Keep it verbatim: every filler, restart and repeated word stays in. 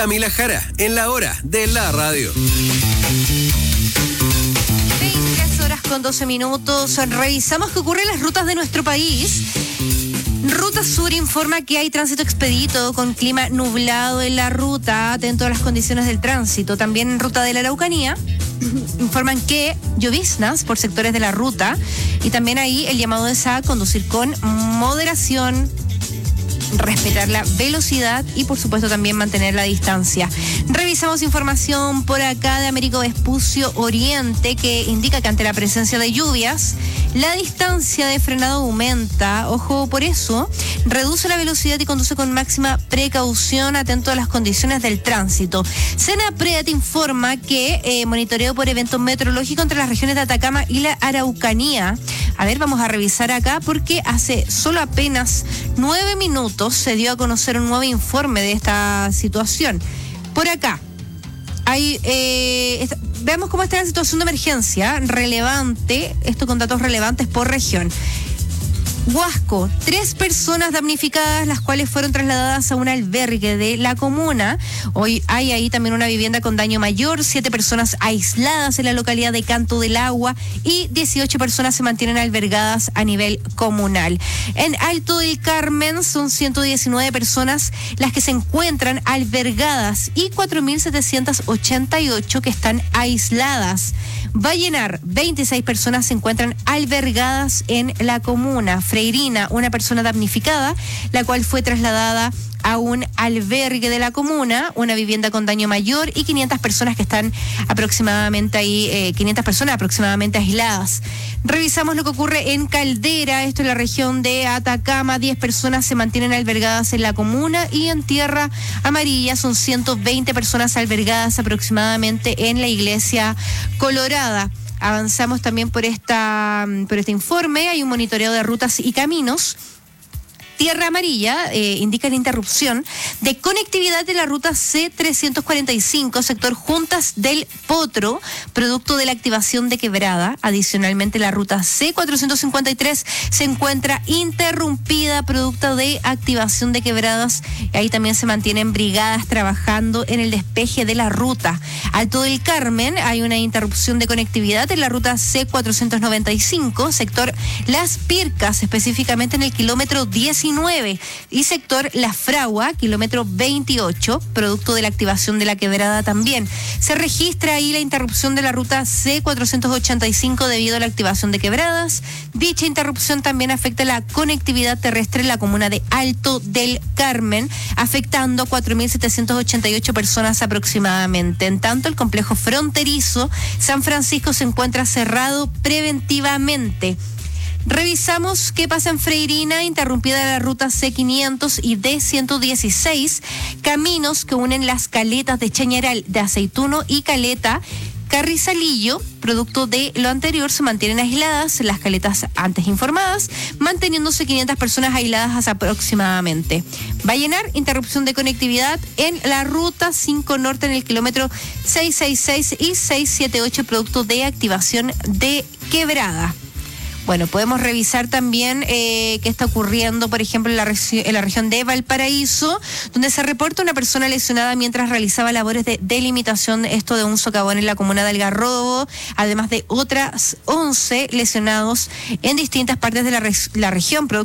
Camila Jara, en la hora de la radio. veintitrés horas con doce minutos. Revisamos qué ocurre en las rutas de nuestro país. Ruta Sur informa que hay tránsito expedito con clima nublado en la ruta, atento a las condiciones del tránsito. También en ruta de la Araucanía informan que lloviznas por sectores de la ruta y también ahí el llamado es a conducir con moderación, respetar la velocidad y por supuesto también mantener la distancia. Revisamos información por acá de Américo Vespucio Oriente que indica que ante la presencia de lluvias la distancia de frenado aumenta. Ojo por eso, reduce la velocidad y conduce con máxima precaución, atento a las condiciones del tránsito. Senapred informa que eh, monitoreo por eventos meteorológicos entre las regiones de Atacama y la Araucanía. A ver, vamos a revisar acá porque hace solo apenas nueve minutos se dio a conocer un nuevo informe de esta situación. Por acá, hay, eh, esta, veamos cómo está la situación de emergencia relevante, esto con datos relevantes por región. Huasco, tres personas damnificadas, las cuales fueron trasladadas a un albergue de la comuna. Hoy hay ahí también una vivienda con daño mayor, siete personas aisladas en la localidad de Canto del Agua y dieciocho personas se mantienen albergadas a nivel comunal. En Alto del Carmen son ciento diecinueve personas las que se encuentran albergadas y cuatro mil setecientos ochenta y ocho que están aisladas. Vallenar, veintiséis personas se encuentran albergadas en la comuna. Freirina, una persona damnificada, la cual fue trasladada a un albergue de la comuna, una vivienda con daño mayor y quinientas personas que están aproximadamente ahí, eh, quinientas personas aproximadamente aisladas. Revisamos lo que ocurre en Caldera, esto en la región de Atacama, diez personas se mantienen albergadas en la comuna y en Tierra Amarilla son ciento veinte personas albergadas aproximadamente en la Iglesia Colorada. Avanzamos también por esta por este informe, hay un monitoreo de rutas y caminos. Tierra Amarilla eh, indica la interrupción de conectividad de la ruta C trescientos cuarenta y cinco, sector Juntas del Potro, producto de la activación de quebrada. Adicionalmente, la ruta C cuatrocientos cincuenta y tres se encuentra interrumpida, producto de activación de quebradas. Ahí también se mantienen brigadas trabajando en el despeje de la ruta. Alto del Carmen, hay una interrupción de conectividad en la ruta C cuatrocientos noventa y cinco, sector Las Pircas, específicamente en el kilómetro diecinueve. Y sector La Fragua, kilómetro veintiocho, producto de la activación de la quebrada también. Se registra ahí la interrupción de la ruta C cuatrocientos ochenta y cinco debido a la activación de quebradas. Dicha interrupción también afecta la conectividad terrestre en la comuna de Alto del Carmen, afectando cuatro mil setecientos ochenta y ocho personas aproximadamente. En tanto, el complejo fronterizo San Francisco se encuentra cerrado preventivamente. Revisamos qué pasa en Freirina, interrumpida la ruta C quinientos y D ciento dieciséis, caminos que unen las caletas de Chañaral de Aceituno y Caleta Carrizalillo. Producto de lo anterior, se mantienen aisladas las caletas antes informadas, manteniéndose quinientas personas aisladas aproximadamente. Vallenar, interrupción de conectividad en la ruta cinco Norte en el kilómetro seiscientos sesenta y seis y seiscientos setenta y ocho, producto de activación de quebrada. Bueno, podemos revisar también eh, qué está ocurriendo, por ejemplo, en la, regi- en la región de Valparaíso, donde se reporta una persona lesionada mientras realizaba labores de delimitación, esto de un socavón en la comuna de Algarrobo, además de otras once lesionados en distintas partes de la, re- la región.